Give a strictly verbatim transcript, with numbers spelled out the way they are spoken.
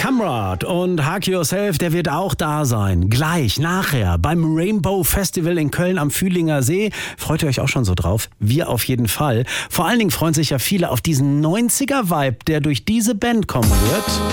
Kamrat und Hug Yourself, der wird auch da sein. Gleich, nachher, beim Rainbow Festival in Köln am Fühlinger See. Freut ihr euch auch schon so drauf? Wir auf jeden Fall. Vor allen Dingen freuen sich ja viele auf diesen neunziger-Vibe, der durch diese Band kommen wird.